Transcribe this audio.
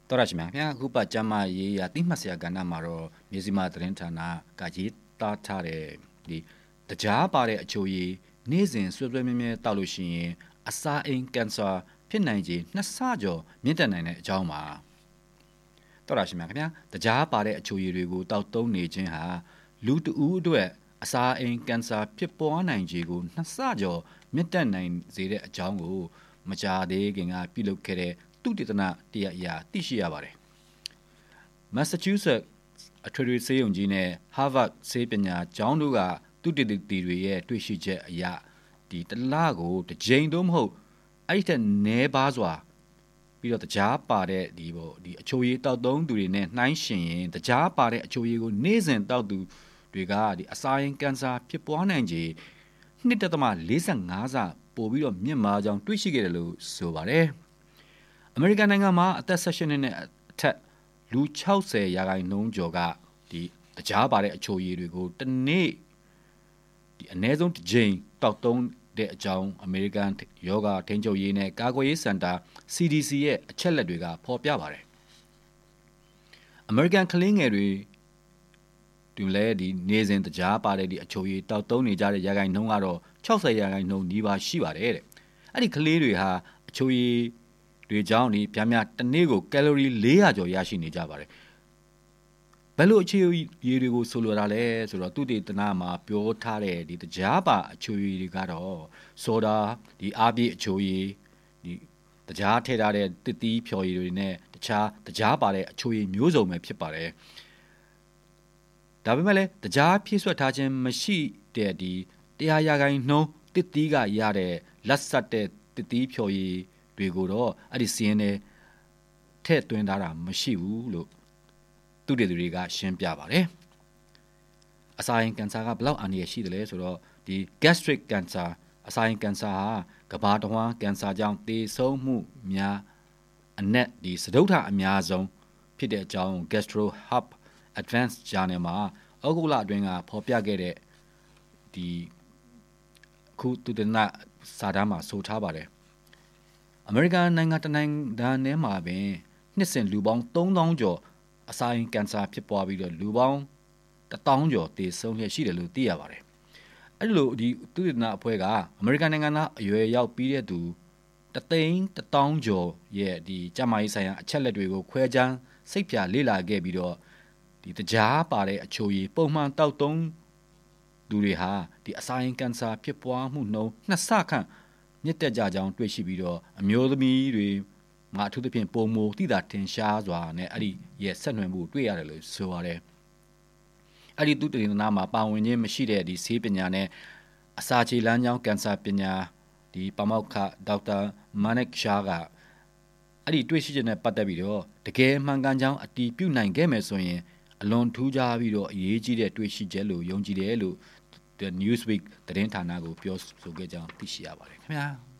တော်ရရှိမြခင်အခုပတ်ကျမရေးရတိမှတ်စရာကဏ္ဍမှာတော့မြေစီမာသတင်းဌာနကရေးသားထားတဲ့ဒီတကြားပါတဲ့အချိုရည်နေ့စဉ်ဆွေးဆွေးမြဲမြဲတောက်လို့ရှိရင်အစာအိမ်ကင်ဆာဖြစ်နိုင်ခြေ2ဆကျော်မြင့်တက်နိုင်တဲ့အကြောင်းပါတော်ရရှိမြခင်တကြားပါတဲ့အချိုရည်တွေကိုတောက်သုံးနေခြင်းဟာလူတဦးအတွက်အစာအိမ်ကင်ဆာဖြစ်ပွားနိုင်ခြေကို2ဆကျော်မြင့်တက်နိုင်စေတဲ့အကြောင်းကိုမကြာသေးခင်ကပြုလုပ်ခဲ့တဲ့သုတေသနတရားအရာသိရှိရပါတယ်။ Massachusetts အထွေထွေဆေးရုံကြီးနဲ့ Harvard ဆေးပညာကျောင်းတို့ကသုတေသီတွေရဲ့တွေ့ရှိချက်အရဒီတလကိုတစ်ကြိမ်တော့မဟုတ်အဲ့ဒီထက်နည်းပါးစွာပြီးတော့တကြားပါတဲ့ဒီအချိုရည်တောက်သုံးသူတွေနဲ့နှိုင်းယှဉ်ရင်တကြားပါတဲ့အချိုရည်ကိုနေ့စဉ်တောက်သူတွေကဒီအစာရင်ကင်ဆာဖြစ်ပွားနိုင်ခြေ2.45 ဆပိုပြီးတော့မြင့်မားကြောင်းတွေ့ရှိခဲ့တယ်လို့ဆိုပါတယ်။အမေရိကန်နိုင်ငံမှာအသက်18နှစ်နဲ့အထက်လူ60%ကျော်ကဒီတကြားပါတဲ့အချိုရည်တွေကိုတစ်နေ့ဒီအနည်းဆုံးတစ်ကြိမ်တောက်သုံးတဲ့အကြောင်းအမေရိကန်ယောဂထိန်းချုပ်ရေးနဲ့ကာကွယ်ရေးစင်တာ CDC ရဲ့အချက်လက်တွေကဖော်ပြပါတယ်။အမေရိကန်ကလေးငယ်တွေတူလဲဒီနေစဉ်တကြားပါတဲ့ဒီအချိုရည်တောက်သုံးနေကြတဲ့ရာခိုင်နှုန်းကတော့60%နီးပါးရှိပါတယ်တဲ့။အဲ့ဒီကလေးတွေဟာအချိုရည်တွေကြောင့်ဒီဗျာများတစ်နေ့ကိုကယ်လိုရီ400ကျော်ရရှိနေကြပါတယ်ဘယ်လိုအချိုရည်တွေကိုဆိုလိုတာလဲဆိုတော့သူတေသနာမှာပြောထားတဲ့ဒီတကြားပါအချိုရည်တွေကတော့ဆိုဒါဒီအားပြည့်အချိုရည်ဒီတကြားထည့်ထားတဲ့တစ်သီးဖြော်ရည်တွေနဲ့တခြားတကြားပါတဲ့အချိုရည်မျိုးစုံပဲဖြစ်ပါတယ်ဒါပေမဲ့လည်းတကြားဖြည့်ဆွတ်ထားခြင်းမရှိတဲ့ဒီ100%တစ်သီးကရတဲ့လက်ဆက်တဲ့တစ်သီးဖြော်ရည်တွေကိုတော့အဲ့ဒီစီးရင်နဲ့ထည့်သွင်းထားတာမရှိဘူးလို့သူတေသီတွေကရှင်းပြပါတယ်အစာရင်ကင်ဆာကဘယ်လောက်အန္တရာယ်ရှိတယ်လဲဆိုတော့ဒီ gastric cancer အစာရင်ကင်ဆာဟာကမ္ဘာတစ်ဝန်းကင်ဆာကြောင့်သေဆုံးမှုများအနက်ဒီစတုတ္ထအများဆုံးဖြစ်တဲ့အကြောင်း Gastro Hub Advanced Journal မှာဩဂုတ်လအတွင်းကဖော်ပြခဲ့တဲ့ဒီခုသူတနစာတမ်းမှာဆိုထားပါတယ်အမေရိကန်နိုင်ငံတနိုင်ငံထဲမှာပင်နှစ်စဉ်လူပေါင်း3000ကျော်အစာရင်ကင်ဆာဖြစ်ပွားပြီးတော့လူပေါင်း1000ကျော်သေဆုံးလျက်ရှိတယ်လို့သိရပါတယ်။အဲ့လိုဒီသုတေသနအဖွဲ့ကအမေရိကန်နိုင်ငံသားအရွယ်ရောက်ပြီးတဲ့သူ110,000ကျော်ရဲ့ဒီကျန်းမာရေးဆိုင်ရာအချက်လက်တွေကိုခွဲခြမ်းစိတ်ဖြာလေ့လာခဲ့ပြီးတော့ဒီတကြားပါတဲ့အချိုရည်ပုံမှန်တောက်သုံးသူတွေဟာဒီအစာရင်ကင်ဆာဖြစ်ပွားမှုနှုန်း2ဆခန့်မြင့်တက်ကြကြောင်းတွေ့ရှိပြီးတော့အမျိုးသမီးတွေမှာအထူးသဖြင့်ပုံမိုတိတာတင်ရှားစွာနဲ့အဲ့ဒီရဲ့ဆက်နွယ်မှုတွေ့ရတယ်လို့ဆိုပါတယ်။အဲ့ဒီသူတေသနာမှာပါဝင်ခြင်းမရှိတဲ့ဒီဆေးပညာနဲ့အစာချေလမ်းကြောင်းကင်ဆာပညာဒီပါမောက္ခဒေါက်တာမနက်ရှာကအဲ့ဒီတွေ့ရှိချက်နဲ့ပတ်သက်ပြီးတော့တကယ်မှန်ကန်ကြောင်းအတည်ပြုနိုင်ခဲ့မယ်ဆိုရင်အလွန်ထူးခြားပြီးတော့အရေးကြီးတဲ့တွေ့ရှိချက်လို့ယုံကြည်တယ်လို့ The Newsweek သတင်းဌာနကိုပြောဆိုခဲ့ကြောင်းသိရှိရပါတယ်ခင်ဗျာ။